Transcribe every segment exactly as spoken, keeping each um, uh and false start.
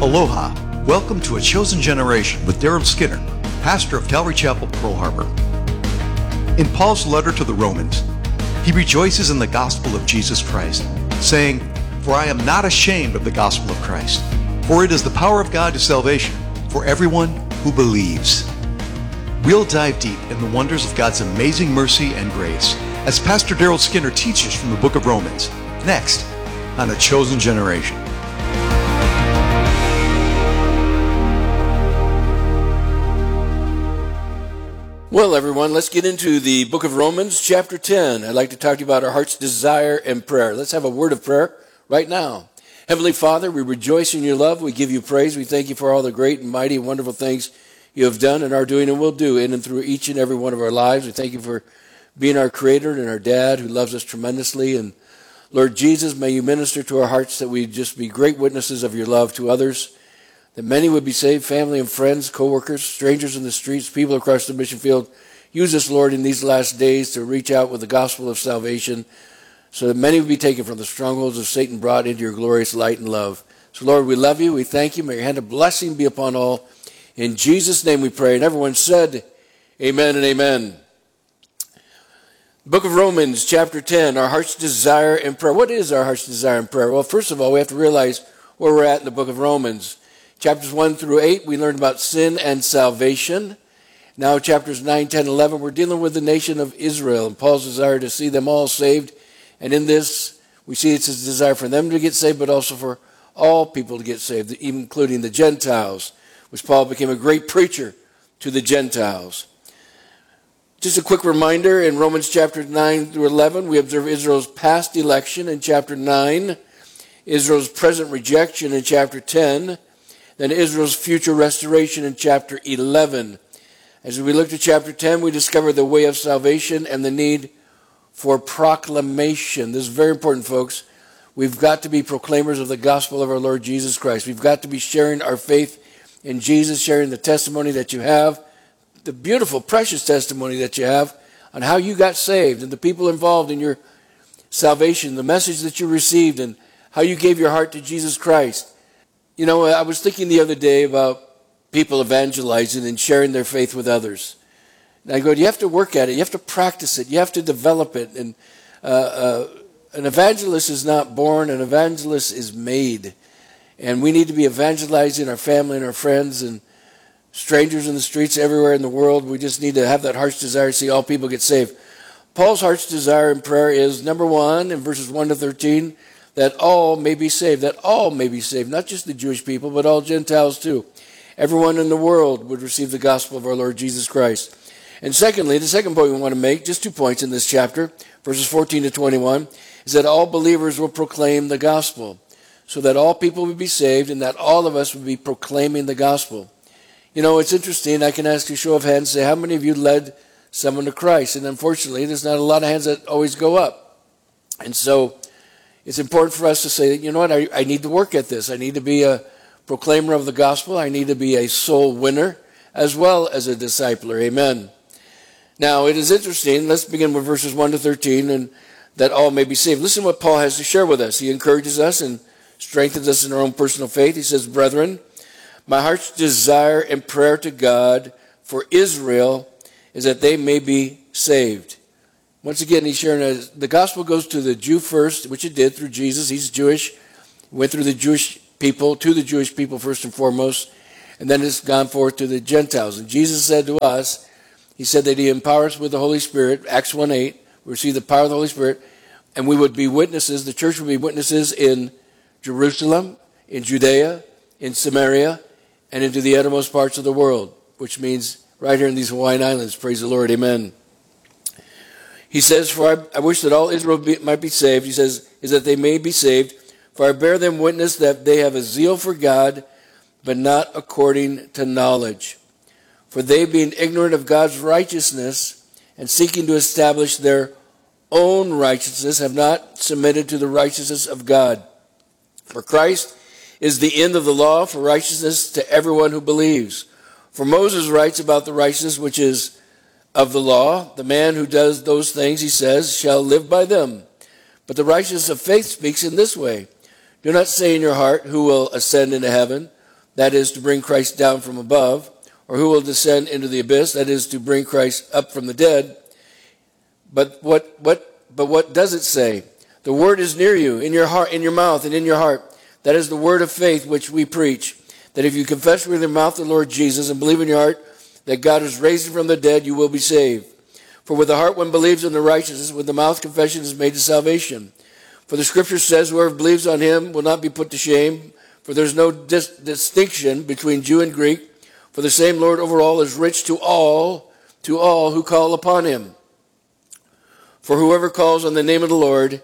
Aloha. Welcome to A Chosen Generation with Daryl Skinner, pastor of Calvary Chapel, Pearl Harbor. In Paul's letter to the Romans, he rejoices in the gospel of Jesus Christ, saying, "For I am not ashamed of the gospel of Christ, for it is the power of God to salvation for everyone who believes." We'll dive deep in the wonders of God's amazing mercy and grace as Pastor Daryl Skinner teaches from the book of Romans, next on A Chosen Generation. Well, everyone, let's get into the book of Romans, chapter ten. I'd like to talk to you about our heart's desire and prayer. Let's have a word of prayer right now. Heavenly Father, we rejoice in your love. We give you praise. We thank you for all the great and mighty and wonderful things you have done and are doing and will do in and through each and every one of our lives. We thank you for being our creator and our dad who loves us tremendously. And Lord Jesus, may you minister to our hearts that we just be great witnesses of your love to others, that many would be saved, family and friends, co-workers, strangers in the streets, people across the mission field. Use us, Lord, in these last days to reach out with the gospel of salvation so that many would be taken from the strongholds of Satan, brought into your glorious light and love. So, Lord, we love you. We thank you. May your hand of blessing be upon all. In Jesus' name we pray. And everyone said, amen and amen. Book of Romans, chapter ten, our heart's desire and prayer. What is our heart's desire and prayer? Well, first of all, we have to realize where we're at in the book of Romans. Chapters one through eight, we learned about sin and salvation. Now chapters nine, ten, eleven, we're dealing with the nation of Israel and Paul's desire to see them all saved. And in this, we see it's his desire for them to get saved, but also for all people to get saved, including the Gentiles, which Paul became a great preacher to the Gentiles. Just a quick reminder, in Romans chapter nine through eleven, we observe Israel's past election in chapter nine, Israel's present rejection in chapter ten, then Israel's future restoration in chapter eleven. As we look to chapter ten, we discover the way of salvation and the need for proclamation. This is very important, folks. We've got to be proclaimers of the gospel of our Lord Jesus Christ. We've got to be sharing our faith in Jesus, sharing the testimony that you have, the beautiful, precious testimony that you have on how you got saved and the people involved in your salvation, the message that you received and how you gave your heart to Jesus Christ. You know, I was thinking the other day about people evangelizing and sharing their faith with others. And I go, you have to work at it. You have to practice it. You have to develop it. And uh, uh, an evangelist is not born. An evangelist is made. And we need to be evangelizing our family and our friends and strangers in the streets everywhere in the world. We just need to have that heart's desire to see all people get saved. Paul's heart's desire in prayer is, number one, in verses one to thirteen, that all may be saved, that all may be saved, not just the Jewish people, but all Gentiles too. Everyone in the world would receive the gospel of our Lord Jesus Christ. And secondly, the second point we want to make, just two points in this chapter, verses fourteen to twenty-one, is that all believers will proclaim the gospel, so that all people would be saved and that all of us would be proclaiming the gospel. You know, it's interesting. I can ask you a show of hands, say, how many of you led someone to Christ? And unfortunately, there's not a lot of hands that always go up. And so it's important for us to say, you know what, I, I need to work at this. I need to be a proclaimer of the gospel. I need to be a soul winner as well as a discipler. Amen. Now, it is interesting. Let's begin with verses one to thirteen, and that all may be saved. Listen to what Paul has to share with us. He encourages us and strengthens us in our own personal faith. He says, brethren, my heart's desire and prayer to God for Israel is that they may be saved. Once again, he's sharing a, the gospel goes to the Jew first, which it did through Jesus. He's Jewish. Went through the Jewish people, to the Jewish people first and foremost, and then it's gone forth to the Gentiles. And Jesus said to us, he said that he empowers us with the Holy Spirit, Acts one eight, we receive the power of the Holy Spirit, and we would be witnesses, the church would be witnesses in Jerusalem, in Judea, in Samaria, and into the uttermost parts of the world, which means right here in these Hawaiian Islands. Praise the Lord, amen. He says, for I, I wish that all Israel be, might be saved. He says, is that they may be saved. For I bear them witness that they have a zeal for God, but not according to knowledge. For they, being ignorant of God's righteousness and seeking to establish their own righteousness, have not submitted to the righteousness of God. For Christ is the end of the law for righteousness to everyone who believes. For Moses writes about the righteousness which is of the law. The man who does those things, he says, shall live by them. But the righteousness of faith speaks in this way. Do not say in your heart, who will ascend into heaven? that is to bring Christ down from above, or who will descend into the abyss, that is to bring Christ up from the dead. But what what but what does it say? The word is near you, in your heart, in your mouth, and in your heart. That is the word of faith which we preach. That if you confess with your mouth the Lord Jesus and believe in your heart that God has raised him from the dead, you will be saved. For with the heart one believes in the righteousness, with the mouth confession is made to salvation. For the scripture says, whoever believes on him will not be put to shame. For there is no dis- distinction between Jew and Greek. For the same Lord over all is rich to all, to all who call upon him. For whoever calls on the name of the Lord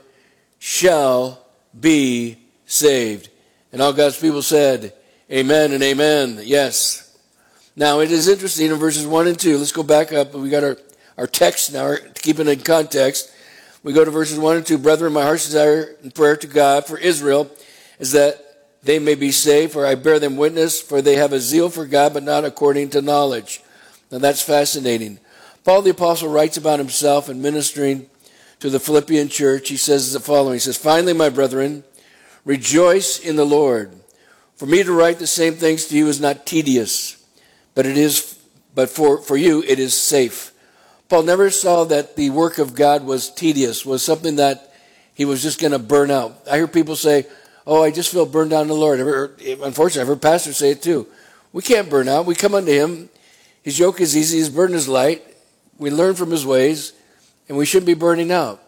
shall be saved. And all God's people said, amen and amen. Yes. Now it is interesting in verses one and two. Let's go back up. We got our, our text now to keep it in context. We go to verses one and two. Brethren, my heart's desire and prayer to God for Israel is that they may be saved, for I bear them witness, for they have a zeal for God, but not according to knowledge. Now that's fascinating. Paul the Apostle writes about himself in ministering to the Philippian church. He says the following. He says, finally, my brethren, rejoice in the Lord. For me to write the same things to you is not tedious, but it is, but for, for you it is safe. Paul never saw that the work of God was tedious, was something that he was just going to burn out. I hear people say, oh, I just feel burned down to the Lord. I've heard, unfortunately, I've heard pastors say it too. We can't burn out. We come unto him. His yoke is easy. His burden is light. We learn from his ways, and we shouldn't be burning out.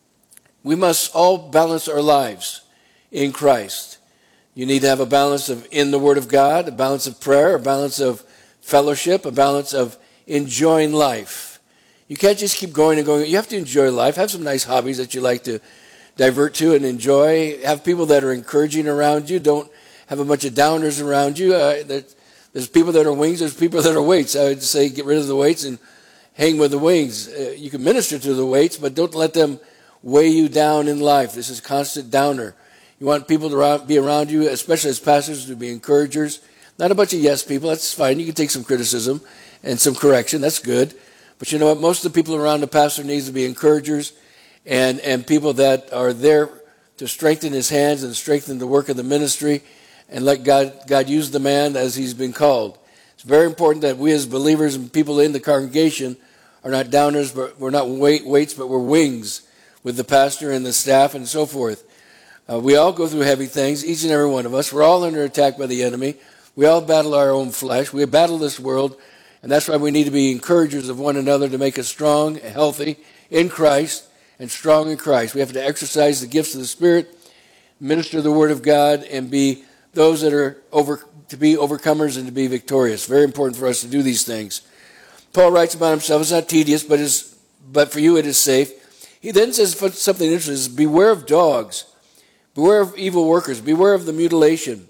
We must all balance our lives in Christ. You need to have a balance of in the Word of God, a balance of prayer, a balance of fellowship, a balance of enjoying life. You can't just keep going and going. You have to enjoy life. Have some nice hobbies that you like to divert to and enjoy. Have people that are encouraging around you. Don't have a bunch of downers around you. Uh, there's people that are wings. There's people that are weights. I would say get rid of the weights and hang with the wings. Uh, you can minister to the weights, but don't let them weigh you down in life. This is constant downer. You want people to be around you, especially as pastors, to be encouragers. Not a bunch of yes people. That's fine. You can take some criticism and some correction. That's good. But you know what? Most of the people around the pastor needs to be encouragers and, and people that are there to strengthen his hands and strengthen the work of the ministry and let God, God use the man as he's been called. It's very important that we as believers and people in the congregation are not downers, but we're not weight, weights, but we're wings with the pastor and the staff and so forth. Uh, we all go through heavy things, each and every one of us. We're all under attack by the enemy. We all battle our own flesh. We battle this world, and that's why we need to be encouragers of one another to make us strong, healthy in Christ, and strong in Christ. We have to exercise the gifts of the Spirit, minister the Word of God, and be those that are over to be overcomers and to be victorious. Very important for us to do these things. Paul writes about himself. It's not tedious, but is but for you it is safe. He then says something interesting. He says, beware of dogs. Beware of evil workers. Beware of the mutilation.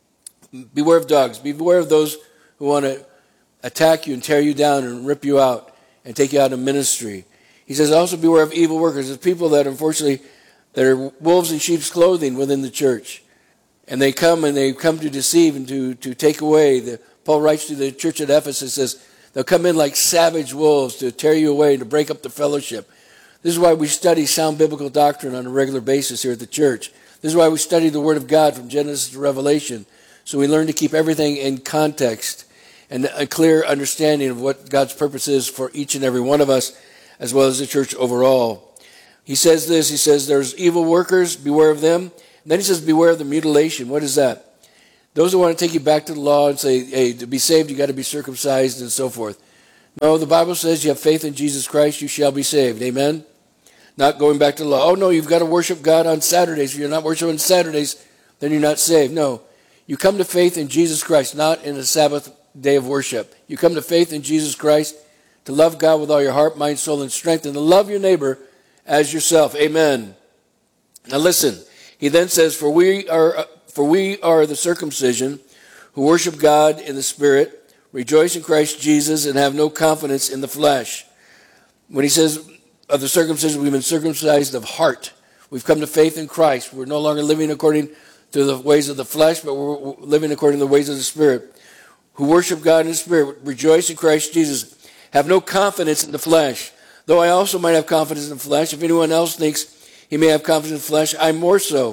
Beware of dogs. Beware of those who want to attack you and tear you down and rip you out and take you out of ministry. He says also beware of evil workers. There's people that unfortunately that are wolves in sheep's clothing within the church. And they come and they come to deceive and to, to take away. The, Paul writes to the church at Ephesus, says they'll come in like savage wolves to tear you away and to break up the fellowship. This is why we study sound biblical doctrine on a regular basis here at the church. This is why we study the Word of God from Genesis to Revelation. So we learn to keep everything in context and a clear understanding of what God's purpose is for each and every one of us, as well as the church overall. He says this, he says, there's evil workers, beware of them. And then he says, beware of the mutilation. What is that? Those who want to take you back to the law and say, hey, to be saved, you got to be circumcised and so forth. No, the Bible says you have faith in Jesus Christ, you shall be saved. Amen? Not going back to the law. Oh, no, you've got to worship God on Saturdays. If you're not worshiping on Saturdays, then you're not saved. No, you come to faith in Jesus Christ, not in a Sabbath day of worship. You come to faith in Jesus Christ to love God with all your heart, mind, soul, and strength, and to love your neighbor as yourself. Amen. Now listen, he then says, for we are, for we are the circumcision who worship God in the Spirit, rejoice in Christ Jesus, and have no confidence in the flesh. When he says of the circumcision, we've been circumcised of heart. We've come to faith in Christ. We're no longer living according to the ways of the flesh, but we're living according to the ways of the Spirit. Who worship God in the Spirit, rejoice in Christ Jesus, have no confidence in the flesh. Though I also might have confidence in the flesh, if anyone else thinks he may have confidence in the flesh, I more so.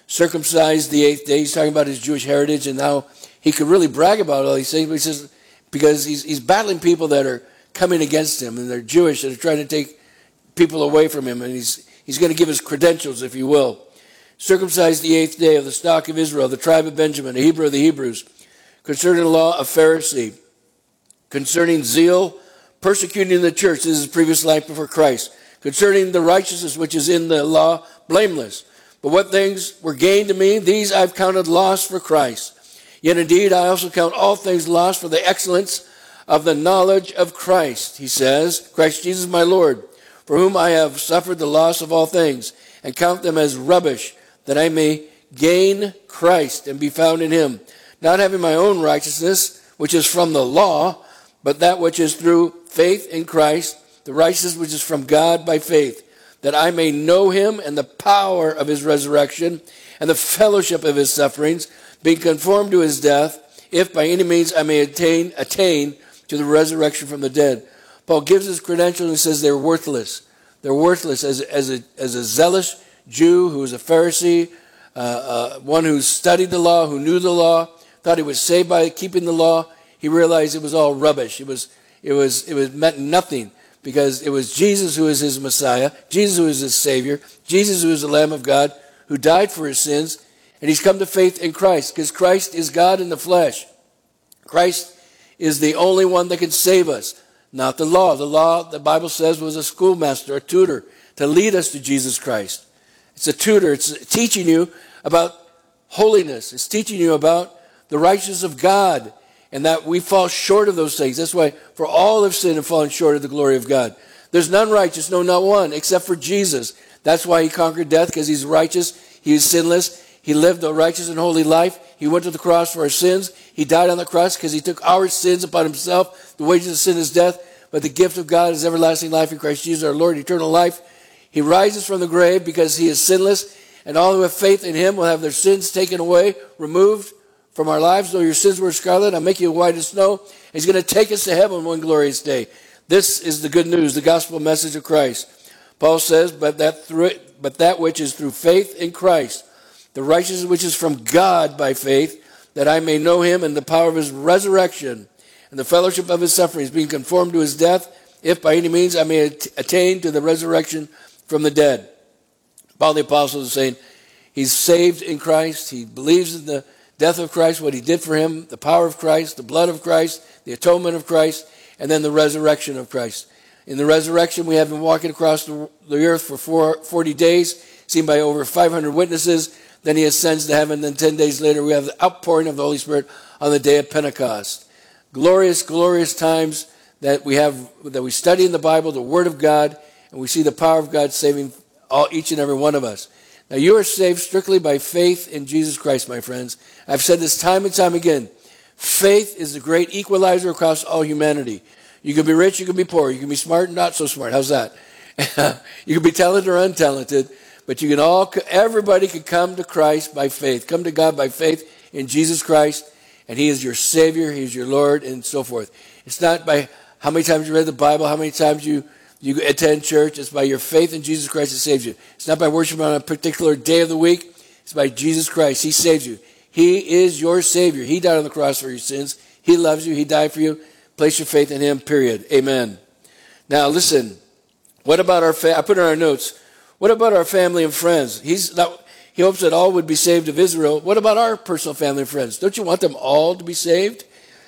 circumcised the eighth day. He's talking about his Jewish heritage and how he could really brag about all these things. But he says, because he's, he's battling people that are coming against him, and they're Jewish, and they're trying to take people away from him. And he's, he's going to give his credentials, if you will. Circumcised the eighth day, of the stock of Israel, the tribe of Benjamin, a Hebrew of the Hebrews. Concerning the law, a Pharisee. Concerning zeal, persecuting the church. This is his previous life before Christ. Concerning the righteousness which is in the law, blameless. But what things were gained to me, these I've counted loss for Christ. Yet indeed I also count all things lost for the excellence of the knowledge of Christ, he says, Christ Jesus my Lord, for whom I have suffered the loss of all things, and count them as rubbish, that I may gain Christ and be found in him, not having my own righteousness, which is from the law, but that which is through faith in Christ, the righteousness which is from God by faith, that I may know him and the power of his resurrection and the fellowship of his sufferings, being conformed to his death, if by any means I may attain attain to the resurrection from the dead. Paul gives his credentials and says they're worthless. They're worthless as, as, a, as a zealous Jew who was a Pharisee, uh, uh, one who studied the law, who knew the law, thought he was saved by keeping the law. He realized it was all rubbish. It was, it was, it was meant nothing. Because it was Jesus who is his Messiah, Jesus who is his Savior, Jesus who is the Lamb of God, who died for his sins, and he's come to faith in Christ, because Christ is God in the flesh. Christ is the only one that can save us, not the law. The law, the Bible says, was a schoolmaster, a tutor, to lead us to Jesus Christ. It's a tutor. It's teaching you about holiness. It's teaching you about the righteousness of God, and that we fall short of those things. That's why, for all have sinned and fallen short of the glory of God. There's none righteous, no, not one, except for Jesus. That's why he conquered death, because he's righteous. He is sinless. He lived a righteous and holy life. He went to the cross for our sins. He died on the cross because he took our sins upon himself. The wages of sin is death, but the gift of God is everlasting life in Christ Jesus our Lord, eternal life. He rises from the grave because he is sinless, and all who have faith in him will have their sins taken away, removed from our lives. Though your sins were scarlet, I'll make you white as snow. He's going to take us to heaven one glorious day. This is the good news, the gospel message of Christ. Paul says, but that through it, but that which is through faith in Christ, the righteousness which is from God by faith, that I may know him and the power of his resurrection and the fellowship of his sufferings, being conformed to his death, if by any means I may attain to the resurrection from the dead. Paul the Apostle is saying he's saved in Christ. He believes in the death of Christ, what he did for him, the power of Christ, the blood of Christ, the atonement of Christ, and then the resurrection of Christ. In the resurrection, we have been walking across the earth for four, forty days, seen by over five hundred witnesses. Then he ascends to heaven. Then ten days later, we have the outpouring of the Holy Spirit on the day of Pentecost. Glorious, glorious times that we have, that we study in the Bible, the Word of God, and we see the power of God saving all, each and every one of us. Now, you are saved strictly by faith in Jesus Christ, my friends. I've said this time and time again. Faith is the great equalizer across all humanity. You can be rich, you can be poor, you can be smart, not so smart. How's that? You can be talented or untalented, but you can all, everybody can come to Christ by faith, come to God by faith in Jesus Christ, and he is your Savior, he is your Lord, and so forth. It's not by how many times you read the Bible, how many times you You attend church. It's by your faith in Jesus Christ that saves you. It's not by worshiping on a particular day of the week. It's by Jesus Christ. He saves you. He is your Savior. He died on the cross for your sins. He loves you. He died for you. Place your faith in him, period. Amen. Now, listen. What about our fa- I put in our notes. What about our family and friends? He's not, he hopes that all would be saved of Israel. What about our personal family and friends? Don't you want them all to be saved?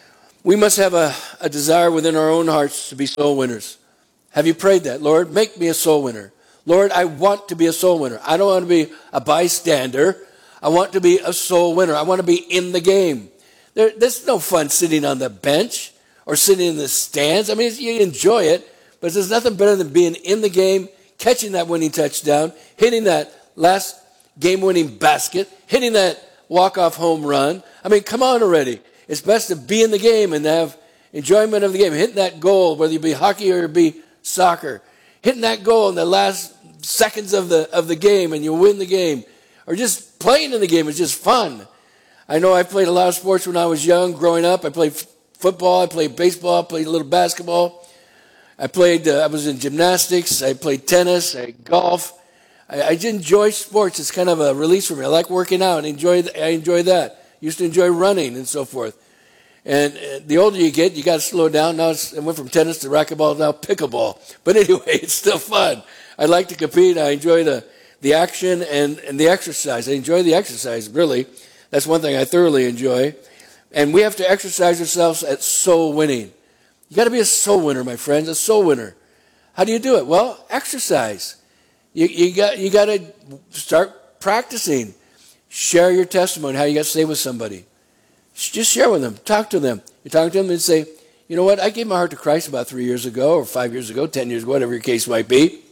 We must have a, a desire within our own hearts to be soul winners. Have you prayed that? Lord, make me a soul winner. Lord, I want to be a soul winner. I don't want to be a bystander. I want to be a soul winner. I want to be in the game. There, there's no fun sitting on the bench or sitting in the stands. I mean, you enjoy it, but there's nothing better than being in the game, catching that winning touchdown, hitting that last game-winning basket, hitting that walk-off home run. I mean, come on already. It's best to be in the game and have enjoyment of the game, hitting that goal, whether it be hockey or it be soccer, hitting that goal in the last seconds of the of the game and you win the game, or just playing in the game is just fun. I know I played a lot of sports when I was young, growing up. I played f- football, I played baseball, I played a little basketball. I played. Uh, I was in gymnastics. I played tennis, I golf. I, I enjoy sports. It's kind of a release for me. I like working out. I enjoy, I enjoy that. Used to enjoy running and so forth. And uh, the older you get, you got to slow down. Now it's, it went from tennis to racquetball, now pickleball. But anyway, it's still fun. I like to compete. I enjoy the, the action and, and the exercise. I enjoy the exercise, really. That's one thing I thoroughly enjoy. And we have to exercise ourselves at soul winning. You got to be a soul winner, my friends, a soul winner. How do you do it? Well, exercise. You, you got you got to start practicing. Share your testimony, how you got saved with somebody. Just share with them. Talk to them. You talk to them and say, you know what, I gave my heart to Christ about three years ago or five years ago, ten years ago, whatever your case might be.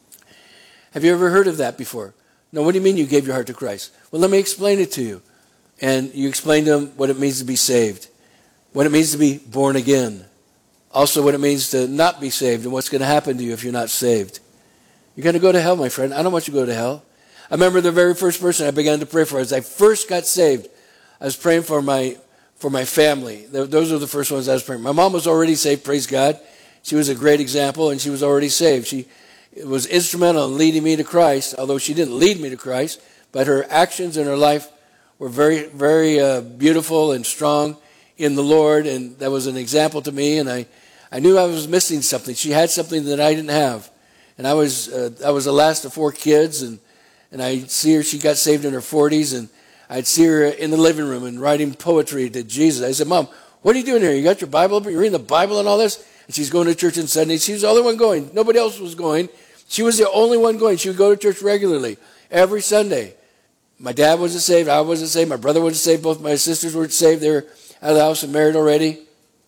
Have you ever heard of that before? No, what do you mean you gave your heart to Christ? Well, let me explain it to you. And you explain to them what it means to be saved, what it means to be born again, also what it means to not be saved and what's going to happen to you if you're not saved. You're going to go to hell, my friend. I don't want you to go to hell. I remember the very first person I began to pray for as I first got saved. I was praying for my for my family. Those were the first ones I was praying. My mom was already saved, praise God. She was a great example, and she was already saved. She was instrumental in leading me to Christ, although she didn't lead me to Christ, but her actions and her life were very, very uh, beautiful and strong in the Lord, and that was an example to me, and I, I knew I was missing something. She had something that I didn't have, and I was uh, I was the last of four kids, and, and I see her, she got saved in her forties, and I'd see her in the living room and writing poetry to Jesus. I said, Mom, what are you doing here? You got your Bible open? You're reading the Bible and all this? And she's going to church on Sunday. She was the only one going. Nobody else was going. She was the only one going. She would go to church regularly, every Sunday. My dad wasn't saved. I wasn't saved. My brother wasn't saved. Both my sisters weren't saved. They were out of the house and married already.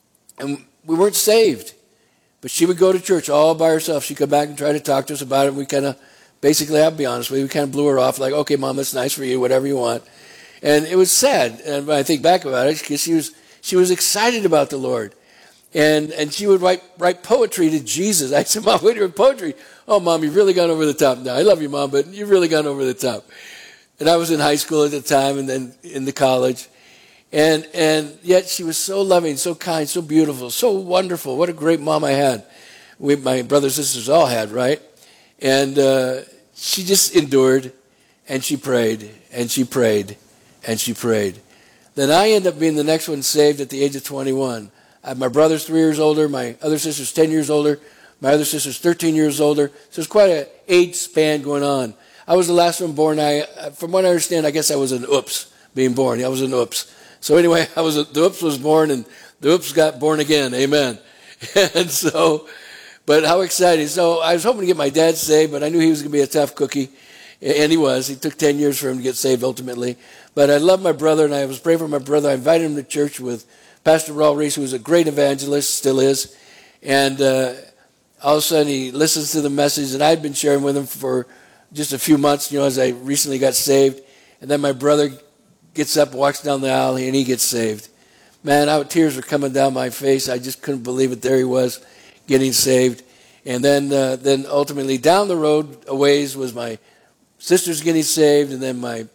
And we weren't saved. But she would go to church all by herself. She'd come back and try to talk to us about it. And we kind of, basically, I'll be honest with you, we kind of blew her off like, okay, Mom, that's nice for you, whatever you want. And it was sad. And when I think back about it, because she was, she was excited about the Lord. And and she would write write poetry to Jesus. I said, Mom, what are you poetry? Oh, Mom, you've really gone over the top now. I love you, Mom, but you've really gone over the top. And I was in high school at the time and then in the college. And and yet she was so loving, so kind, so beautiful, so wonderful. What a great mom I had. We, my brothers and sisters all had, right? And uh, she just endured, and she prayed, and she prayed, and she prayed. Then I ended up being the next one saved at the age of twenty-one. I, my brother's three years older. My other sister's ten years older. My other sister's thirteen years older. So it's quite an age span going on. I was the last one born. I, from what I understand, I guess I was an oops being born. I was an oops. So anyway, I was a, the oops was born, and the oops got born again. Amen. And so, but how exciting. So I was hoping to get my dad saved, but I knew he was going to be a tough cookie. And he was. He took ten years for him to get saved ultimately. But I love my brother, and I was praying for my brother. I invited him to church with Pastor Raul Reese, who was a great evangelist, still is. And uh, all of a sudden he listens to the message, and I'd been sharing with him for just a few months, you know, as I recently got saved. And then my brother gets up, walks down the aisle, and he gets saved. Man, I, tears were coming down my face. I just couldn't believe it. There he was, getting saved. And then uh, then ultimately down the road a ways was my sister's getting saved, and then my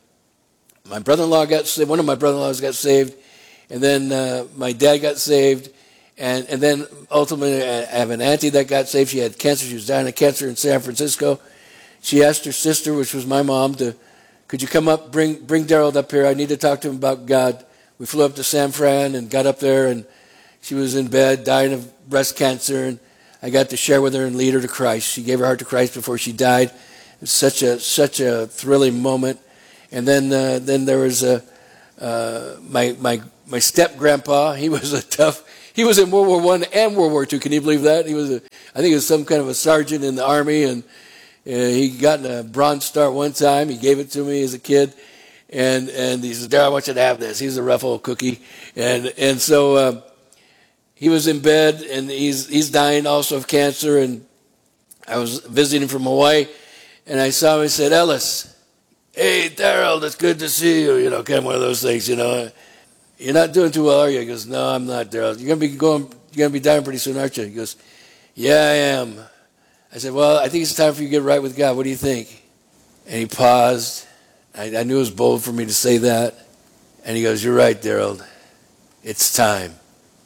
my brother-in-law got saved. One of my brother-in-laws got saved, and then uh, my dad got saved, and, and then ultimately I have an auntie that got saved. She had cancer. She was dying of cancer in San Francisco. She asked her sister, which was my mom, to, could you come up, bring bring Daryl up here? I need to talk to him about God. We flew up to San Fran and got up there, and she was in bed dying of breast cancer, and I got to share with her and lead her to Christ. She gave her heart to Christ before she died. It was such a such a thrilling moment. And then uh, then there was a uh, my my my step grandpa. He was a tough. He was in World War One and World War Two. Can you believe that? He was a, I think he was some kind of a sergeant in the army, and uh, he got a Bronze Star one time. He gave it to me as a kid, and and he said, "Darryl, I want you to have this." He's a rough old cookie, and and so uh, he was in bed, and he's he's dying also of cancer. And I was visiting from Hawaii, and I saw him. and said, "Ellis, hey, Daryl, it's good to see you." You know, kind of one of those things, you know. "You're not doing too well, are you?" He goes, "No, I'm not, Daryl. You're going to be going, you're going to be dying pretty soon, aren't you?" He goes, "Yeah, I am." I said, "Well, I think it's time for you to get right with God. What do you think?" And he paused. I, I knew it was bold for me to say that. And he goes, "You're right, Daryl. It's time."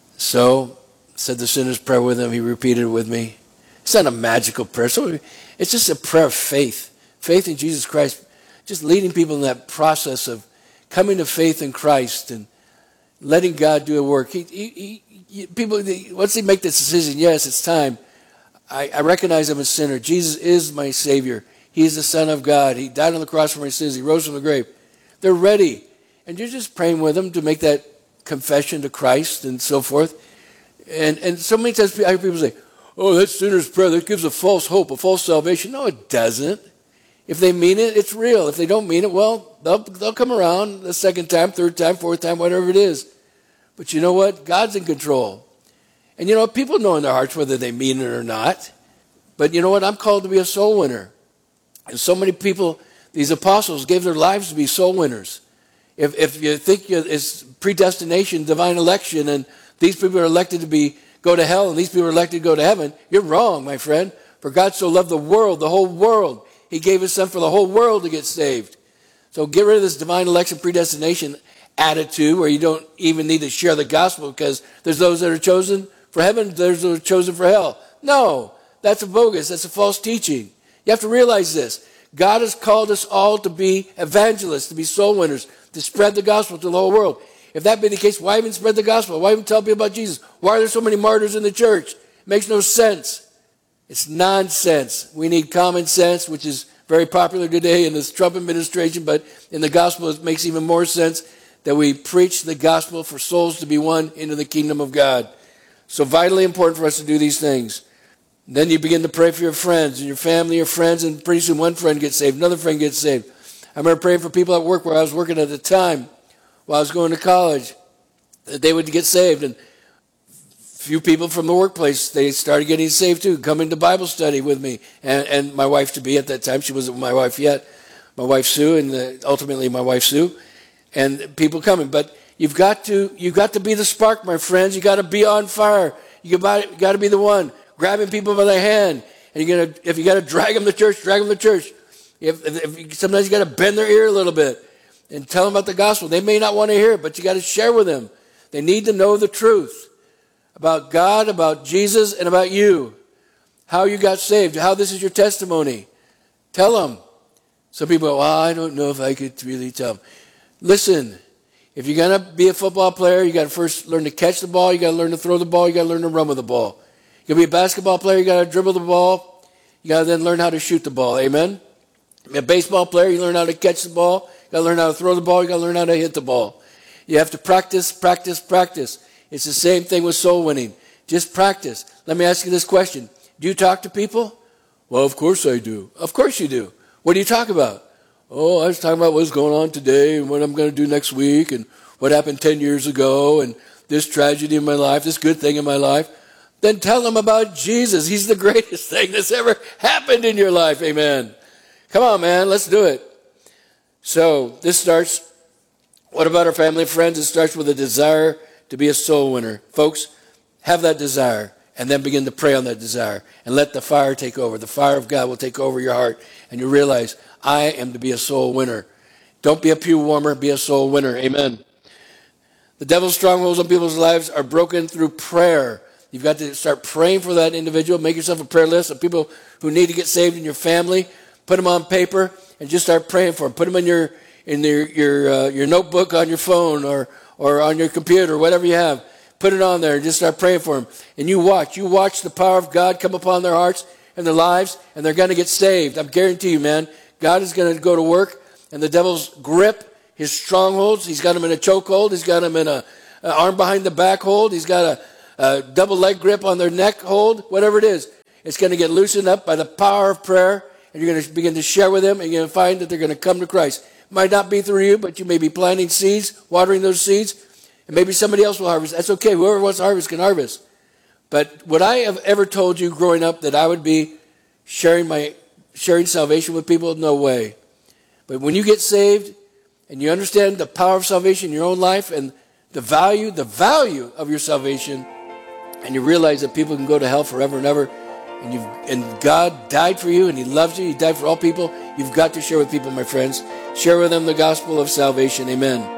So, said the sinner's prayer with him. He repeated it with me. It's not a magical prayer. So it's just a prayer of faith. faith in Jesus Christ, just leading people in that process of coming to faith in Christ and letting God do a work. He, he, he, people, once they make this decision, yes, it's time. I, I recognize I'm a sinner. Jesus is my Savior. He is the Son of God. He died on the cross for my sins. He rose from the grave. They're ready. And you're just praying with them to make that confession to Christ and so forth. And and so many times I hear people say, oh, that sinner's prayer, that gives a false hope, a false salvation. No, it doesn't. If they mean it, it's real. If they don't mean it, well, they'll, they'll come around the second time, third time, fourth time, whatever it is. But you know what? God's in control. And you know, people know in their hearts whether they mean it or not. But you know what? I'm called to be a soul winner. And so many people, these apostles, gave their lives to be soul winners. If, if you think it's predestination, divine election, and these people are elected to be go to hell and these people are elected to go to heaven, you're wrong, my friend. For God so loved the world, the whole world. He gave his son for the whole world to get saved. So get rid of this divine election predestination attitude where you don't even need to share the gospel because there's those that are chosen for heaven, there's those that are chosen for hell. No, that's a bogus. That's a false teaching. You have to realize this. God has called us all to be evangelists, to be soul winners, to spread the gospel to the whole world. If that be the case, why even spread the gospel? Why even tell people about Jesus? Why are there so many martyrs in the church? It makes no sense. It's nonsense. We need common sense, which is very popular today in this Trump administration, but in the gospel it makes even more sense that we preach the gospel for souls to be won into the kingdom of God. So vitally important for us to do these things. Then you begin to pray for your friends and your family, your friends, and pretty soon one friend gets saved, another friend gets saved. I remember praying for people at work where I was working at the time while I was going to college, that they would get saved. And a few people from the workplace, they started getting saved too, coming to Bible study with me. And, and my wife-to-be at that time, she wasn't my wife yet, my wife Sue, and the, ultimately my wife Sue, and people coming. But you've got to you've got to be the spark, my friends. You've got to be on fire. You've got, got to be the one grabbing people by the hand. And you're gonna, if you got to drag them to church, drag them to church. If, if, if sometimes you got to bend their ear a little bit and tell them about the gospel. They may not want to hear it, but you got to share with them. They need to know the truth about God, about Jesus, and about you. How you got saved, how this is your testimony. Tell them. Some people go, well, I don't know if I could really tell them. Listen, if you're going to be a football player, you got to first learn to catch the ball, you got to learn to throw the ball, you got to learn to run with the ball. You're going to be a basketball player, you got to dribble the ball, you got to then learn how to shoot the ball. Amen? A baseball player, you learn how to catch the ball, you got to learn how to throw the ball, you got to learn how to hit the ball. You have to practice, practice, practice. It's the same thing with soul winning. Just practice. Let me ask you this question. Do you talk to people? Well, of course I do. Of course you do. What do you talk about? Oh, I was talking about what's going on today and what I'm going to do next week and what happened ten years ago and this tragedy in my life, this good thing in my life. Then tell them about Jesus. He's the greatest thing that's ever happened in your life. Amen. Come on, man. Let's do it. So this starts, what about our family and friends? It starts with a desire to be a soul winner. Folks, have that desire and then begin to pray on that desire and let the fire take over. The fire of God will take over your heart and you realize, I am to be a soul winner. Don't be a pew warmer, be a soul winner. Amen. The devil's strongholds on people's lives are broken through prayer. You've got to start praying for that individual. Make yourself a prayer list of people who need to get saved in your family. Put them on paper and just start praying for them. Put them in your in your your, uh, your notebook on your phone or or on your computer, whatever you have. Put it on there and just start praying for them. And you watch. You watch the power of God come upon their hearts and their lives, and they're going to get saved. I guarantee you, man. God is going to go to work, and the devil's grip, his strongholds, he's got him in a chokehold. He's got him in a, a arm behind the back hold. He's got a, a double leg grip on their neck hold. Whatever it is, it's going to get loosened up by the power of prayer, and you're going to begin to share with them, and you're going to find that they're going to come to Christ. It might not be through you, but you may be planting seeds, watering those seeds, and maybe somebody else will harvest. That's okay. Whoever wants to harvest can harvest. But would I have ever told you growing up that I would be sharing my sharing salvation with people? No way. But when you get saved and you understand the power of salvation in your own life and the value, the value of your salvation, and you realize that people can go to hell forever and ever, and you've and God died for you and he loves you, he died for all people, you've got to share with people, my friends. Share with them the gospel of salvation. Amen.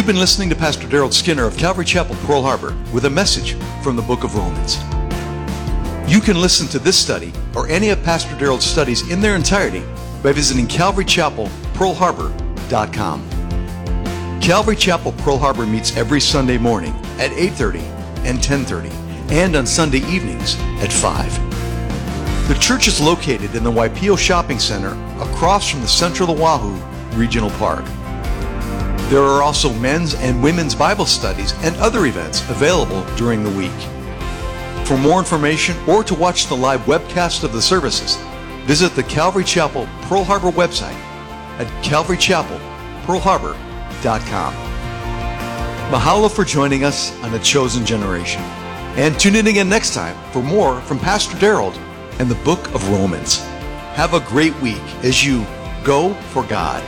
You've been listening to Pastor Daryl Skinner of Calvary Chapel, Pearl Harbor, with a message from the book of Romans. You can listen to this study or any of Pastor Daryl's studies in their entirety by visiting calvary chapel pearl harbor dot com. Calvary Chapel, Pearl Harbor meets every Sunday morning at eight thirty and ten thirty, and on Sunday evenings at five. The church is located in the Waipio Shopping Center across from the Central Oahu Regional Park. There are also men's and women's Bible studies and other events available during the week. For more information or to watch the live webcast of the services, visit the Calvary Chapel Pearl Harbor website at calvary chapel pearl harbor dot com. Mahalo for joining us on The Chosen Generation. And tune in again next time for more from Pastor Daryl and the book of Romans. Have a great week as you go for God.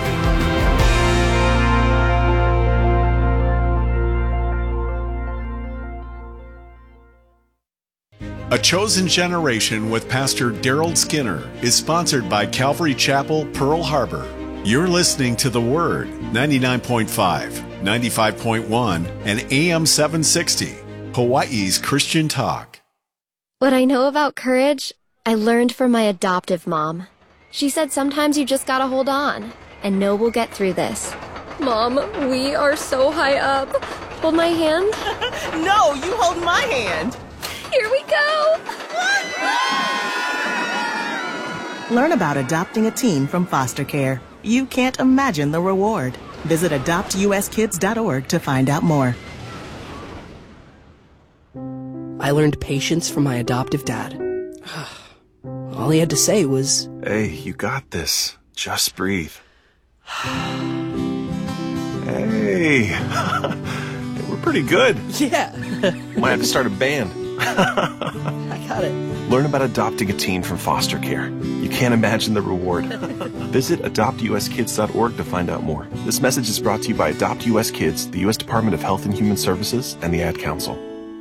A Chosen Generation with Pastor Daryl Skinner is sponsored by Calvary Chapel, Pearl Harbor. You're listening to The Word, ninety-nine point five, ninety-five point one, and A M seven sixty, Hawaii's Christian Talk. What I know about courage, I learned from my adoptive mom. She said sometimes you just gotta hold on, and know we'll get through this. Mom, we are so high up. Hold my hand. No, you hold my hand. Here we go! Learn about adopting a teen from foster care. You can't imagine the reward. Visit adopt u s kids dot org to find out more. I learned patience from my adoptive dad. All he had to say was, "Hey, you got this. Just breathe." Hey, we're pretty good. yeah. Might have to start a band. I got it. Learn about adopting a teen from foster care. You can't imagine the reward. Visit adopt u s kids dot org to find out more. This message is brought to you by Adopt U S Kids, the U S Department of Health and Human Services, and the Ad Council.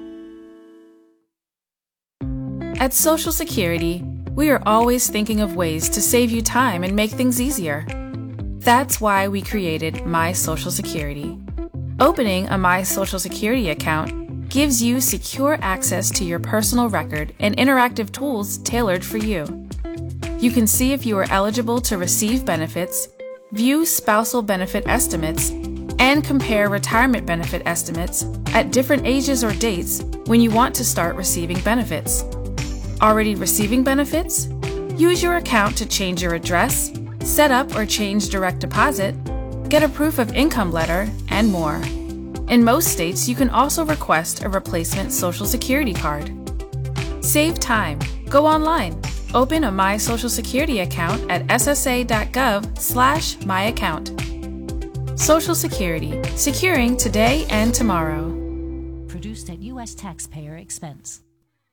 At Social Security, we are always thinking of ways to save you time and make things easier. That's why we created My Social Security. Opening a My Social Security account gives you secure access to your personal record and interactive tools tailored for you. You can see if you are eligible to receive benefits, view spousal benefit estimates, and compare retirement benefit estimates at different ages or dates when you want to start receiving benefits. Already receiving benefits? Use your account to change your address, set up or change direct deposit, get a proof of income letter, and more. In most states, you can also request a replacement Social Security card. Save time. Go online. Open a My Social Security account at s s a dot gov slash my account. Social Security. Securing today and tomorrow. Produced at U S taxpayer expense.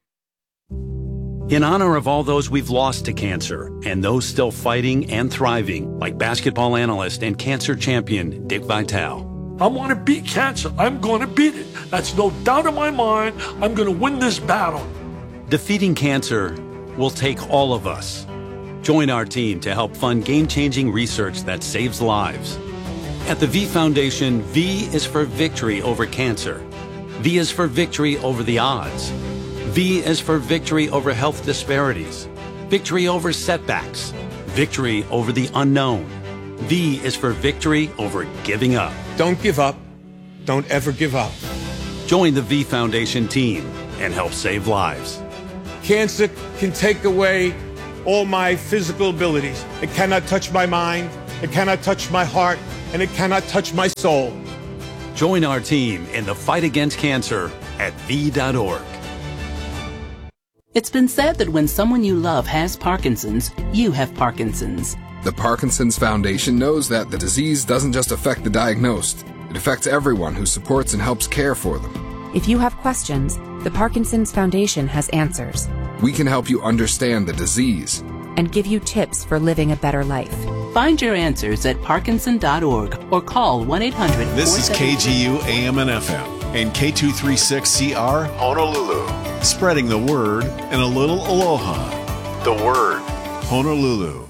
In honor of all those we've lost to cancer and those still fighting and thriving, like basketball analyst and cancer champion Dick Vitale. I want to beat cancer. I'm going to beat it. That's no doubt in my mind. I'm going to win this battle. Defeating cancer will take all of us. Join our team to help fund game-changing research that saves lives. At the V Foundation, V is for victory over cancer. V is for victory over the odds. V is for victory over health disparities. Victory over setbacks. Victory over the unknown. V is for victory over giving up. Don't give up. Don't ever give up. Join the V Foundation team and help save lives. Cancer can take away all my physical abilities. It cannot touch my mind, it cannot touch my heart, and it cannot touch my soul. Join our team in the fight against cancer at v dot org. It's been said that when someone you love has Parkinson's, you have Parkinson's. The Parkinson's Foundation knows that the disease doesn't just affect the diagnosed. It affects everyone who supports and helps care for them. If you have questions, the Parkinson's Foundation has answers. We can help you understand the disease and give you tips for living a better life. Find your answers at parkinson dot org or call one eight hundred. This is K G U A M and F M and K two thirty-six C R Honolulu. Spreading the word and a little aloha. The Word. Honolulu.